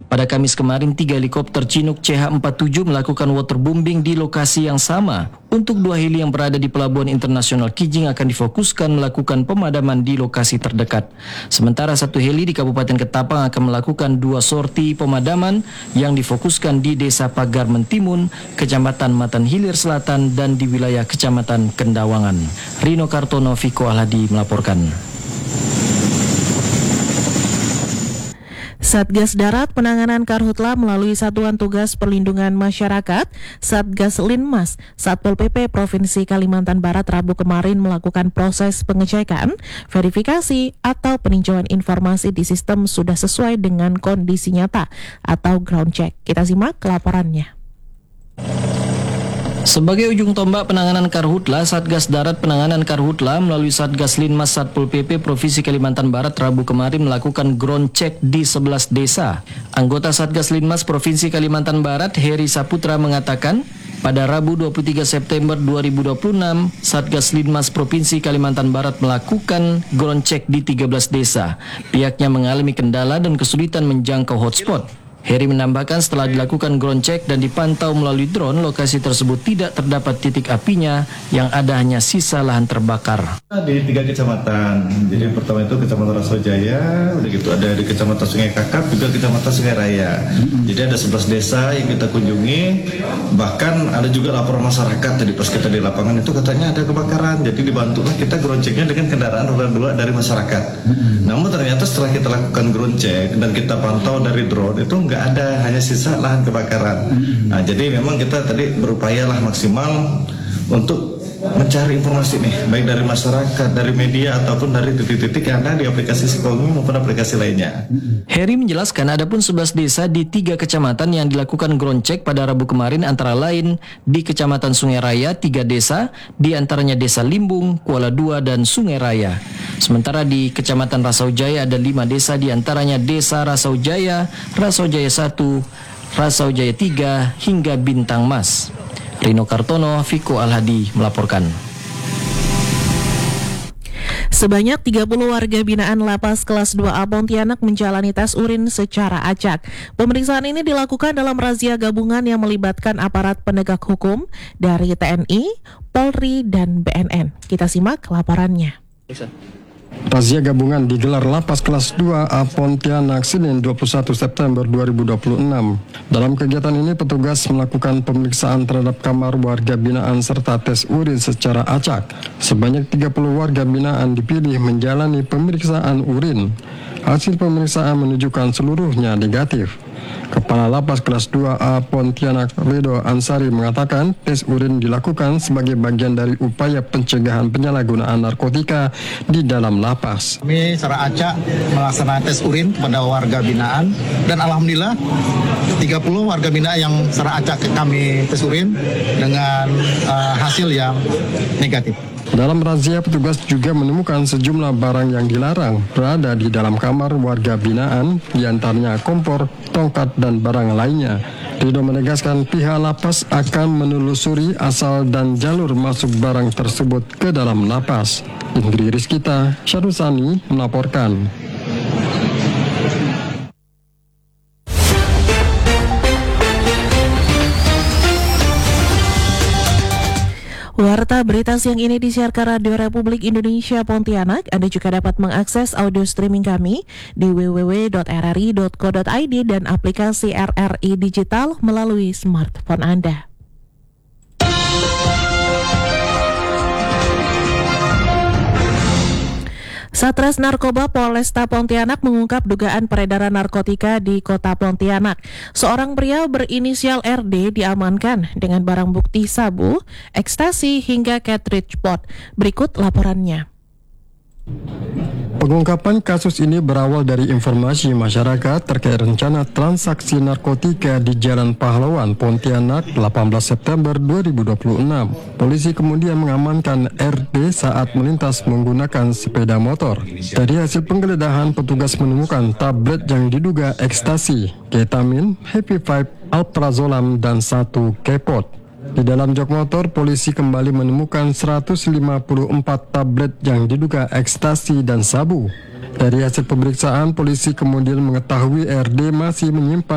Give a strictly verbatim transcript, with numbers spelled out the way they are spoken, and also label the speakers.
Speaker 1: Pada Kamis kemarin, tiga helikopter Chinook C H empat puluh tujuh melakukan waterbombing di lokasi yang sama. Untuk dua heli yang berada di Pelabuhan Internasional Kijing akan difokuskan melakukan pemadaman di lokasi terdekat. Sementara satu heli di Kabupaten Ketapang akan melakukan dua sorti pemadaman yang difokuskan di Desa Pagar Mentimun, Kecamatan Matan Hilir Selatan, dan di wilayah Kecamatan Kendawangan. Rino Kartono, Viko Alhadi melaporkan.
Speaker 2: Satgas Darat Penanganan Karhutla melalui Satuan Tugas Perlindungan Masyarakat Satgas Linmas Satpol P P Provinsi Kalimantan Barat Rabu kemarin melakukan proses pengecekan, verifikasi atau peninjauan informasi di sistem sudah sesuai dengan kondisi nyata atau ground check. Kita simak laporannya.
Speaker 1: Sebagai ujung tombak penanganan Karhutla, Satgas Darat Penanganan Karhutla melalui Satgas Linmas Satpol P P Provinsi Kalimantan Barat Rabu kemarin melakukan ground check di sebelas desa. Anggota Satgas Linmas Provinsi Kalimantan Barat, Heri Saputra, mengatakan pada Rabu dua puluh tiga September dua ribu dua puluh enam, Satgas Linmas Provinsi Kalimantan Barat melakukan ground check di tiga belas desa. Pihaknya mengalami kendala dan kesulitan menjangkau hotspot. Heri menambahkan setelah dilakukan ground check dan dipantau melalui drone, lokasi tersebut tidak terdapat titik apinya, yang ada hanya sisa lahan terbakar.
Speaker 3: Di tiga kecamatan, jadi pertama itu Kecamatan Rasojaya, udah gitu ada di Kecamatan Sungai Kakap, juga Kecamatan Sungai Raya. Jadi ada sebelas desa yang kita kunjungi, bahkan ada juga laporan masyarakat tadi pas kita di lapangan itu katanya ada kebakaran, jadi dibantulah kita ground checknya dengan kendaraan roda dua dari masyarakat. Namun ternyata setelah kita lakukan ground check dan kita pantau dari drone itu enggak ada, hanya sisa lahan kebakaran. Nah, jadi memang kita tadi berupayalah maksimal untuk mencari informasi nih, baik dari masyarakat, dari media, ataupun dari titik-titik yang ada di aplikasi Psikologi maupun aplikasi lainnya.
Speaker 1: Heri menjelaskan ada pun sebelas desa di tiga kecamatan yang dilakukan ground check pada Rabu kemarin, antara lain di Kecamatan Sungai Raya, tiga desa, di antaranya Desa Limbung, Kuala Dua, dan Sungai Raya. Sementara di Kecamatan Rasaujaya ada lima desa, di antaranya Desa Rasaujaya, Rasaujaya satu, Rasaujaya tiga, hingga Bintang Mas. Rino Kartono, Viko Alhadi melaporkan.
Speaker 2: Sebanyak tiga puluh warga binaan Lapas Kelas dua A Pontianak menjalani tes urin secara acak. Pemeriksaan ini dilakukan dalam razia gabungan yang melibatkan aparat penegak hukum dari T N I, Polri, dan B N N. Kita simak laporannya.
Speaker 4: Razia gabungan digelar Lapas Kelas dua A Pontianak Senin dua puluh satu September dua ribu dua puluh enam. Dalam kegiatan ini petugas melakukan pemeriksaan terhadap kamar warga binaan serta tes urin secara acak. Sebanyak tiga puluh warga binaan dipilih menjalani pemeriksaan urin. Hasil pemeriksaan menunjukkan seluruhnya negatif. Kepala Lapas Kelas dua A Pontianak Ridho Ansari mengatakan tes urin dilakukan sebagai bagian dari upaya pencegahan penyalahgunaan narkotika di dalam lapas.
Speaker 5: Kami secara acak melaksanakan tes urin kepada warga binaan dan alhamdulillah tiga puluh warga binaan yang secara acak kami tes urin dengan uh, hasil yang negatif.
Speaker 4: Dalam razia, petugas juga menemukan sejumlah barang yang dilarang berada di dalam kamar warga binaan, diantaranya kompor, tongkat, dan barang lainnya. Ridho menegaskan pihak lapas akan menelusuri asal dan jalur masuk barang tersebut ke dalam lapas. Indri Rizkita, Syarusani melaporkan.
Speaker 2: Warta berita siang ini disiarkan Radio Republik Indonesia Pontianak. Anda juga dapat mengakses audio streaming kami di w w w dot r r i dot co dot i d dan aplikasi R R I Digital melalui smartphone Anda. Satres Narkoba Polresta Pontianak mengungkap dugaan peredaran narkotika di kota Pontianak. Seorang pria berinisial R D diamankan dengan barang bukti sabu, ekstasi, hingga cartridge pot. Berikut laporannya.
Speaker 4: Pengungkapan kasus ini berawal dari informasi masyarakat terkait rencana transaksi narkotika di Jalan Pahlawan, Pontianak, delapan belas September dua ribu dua puluh enam. Polisi kemudian mengamankan R D saat melintas menggunakan sepeda motor. Dari hasil penggeledahan, petugas menemukan tablet yang diduga ekstasi, ketamin, happy five, alprazolam, dan satu kepot. Di dalam jok motor, polisi kembali menemukan seratus lima puluh empat tablet yang diduga ekstasi dan sabu. Dari hasil pemeriksaan, polisi kemudian mengetahui R D masih menyimpan